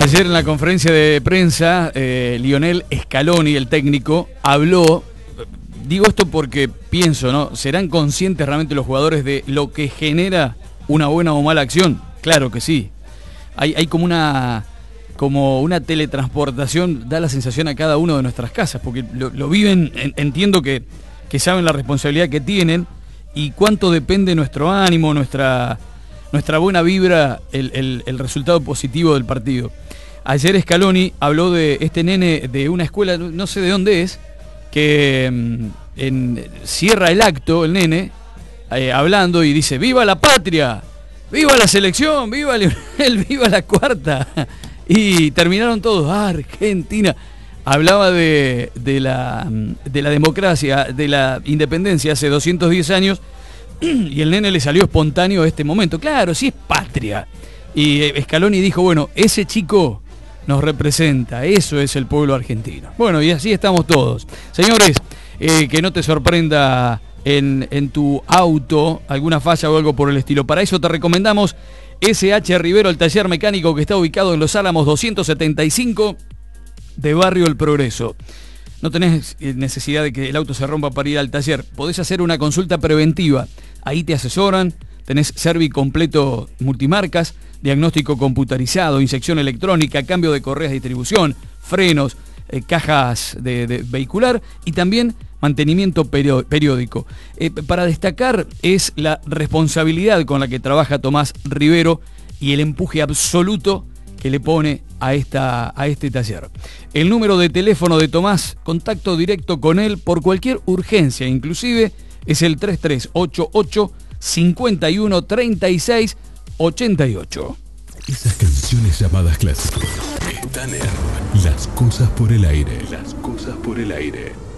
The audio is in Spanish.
Ayer en la conferencia de prensa, Lionel Scaloni, el técnico, habló. Digo esto porque pienso, ¿no? ¿Serán conscientes realmente los jugadores de lo que genera una buena o mala acción? Claro que sí. Hay como una teletransportación, da la sensación a cada uno de nuestras casas, porque lo viven, entiendo que saben la responsabilidad que tienen y cuánto depende nuestro ánimo, nuestra buena vibra, el resultado positivo del partido. Ayer Scaloni habló de este nene de una escuela, no sé de dónde es, que cierra el acto, el nene, hablando y dice: ¡viva la patria! ¡Viva la selección! ¡Viva Lionel! ¡Viva la cuarta! Y terminaron todos: Argentina. Hablaba de la democracia, de la independencia hace 210 años, y el nene le salió espontáneo este momento. Claro, sí es patria. Y Scaloni dijo: bueno, ese chico nos representa, eso es el pueblo argentino. Bueno, y así estamos todos. Señores, que no te sorprenda en tu auto alguna falla o algo por el estilo. Para eso te recomendamos SH Rivero, el taller mecánico que está ubicado en Los Álamos 275 de Barrio El Progreso. No tenés necesidad de que el auto se rompa para ir al taller. Podés hacer una consulta preventiva. Ahí te asesoran. Tenés Servi completo multimarcas, diagnóstico computarizado, inyección electrónica, cambio de correas de distribución, frenos, cajas de vehicular y también mantenimiento periódico. Para destacar es la responsabilidad con la que trabaja Tomás Rivero y el empuje absoluto que le pone a este taller. El número de teléfono de Tomás, contacto directo con él por cualquier urgencia, inclusive, es el 3388 51 36 88. Esas canciones llamadas clásicos están en Las Cosas por el Aire. Las Cosas por el Aire.